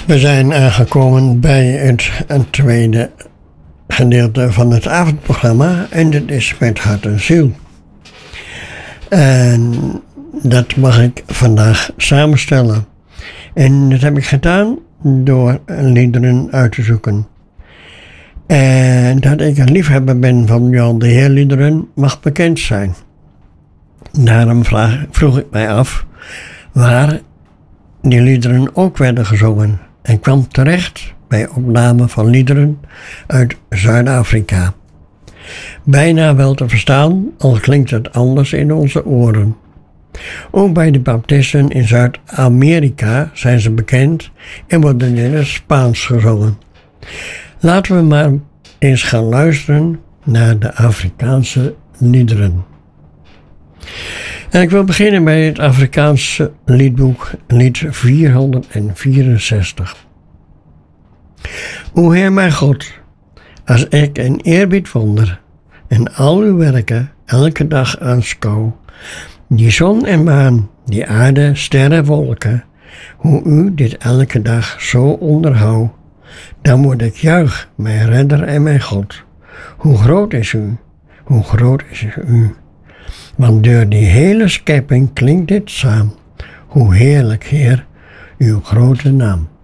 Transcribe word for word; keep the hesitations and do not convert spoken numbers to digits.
We zijn aangekomen bij het, het tweede gedeelte van het avondprogramma en dit is met hart en ziel. En dat mag ik vandaag samenstellen. En dat heb ik gedaan door liederen uit te zoeken. En dat ik een liefhebber ben van Jan de Heer liederen mag bekend zijn. Daarom vraag, vroeg ik mij af waar die liederen ook werden gezongen en kwam terecht bij opname van liederen uit Zuid-Afrika. Bijna wel te verstaan, al klinkt het anders in onze oren. Ook bij de baptisten in Zuid-Amerika zijn ze bekend en worden in het Spaans gezongen. Laten we maar eens gaan luisteren naar de Afrikaanse liederen. En ik wil beginnen bij het Afrikaanse liedboek, lied vierhonderdvierenzestig. O Heer mijn God, als ik in eerbied wonder en al uw werken elke dag aanschouw, die zon en maan, die aarde, sterren, wolken, hoe u dit elke dag zo onderhoudt, dan moet ik juich, mijn redder en mijn God. Hoe groot is u, hoe groot is u. Want door die hele schepping klinkt dit saam. Hoe heerlijk, Heer, uw grote naam.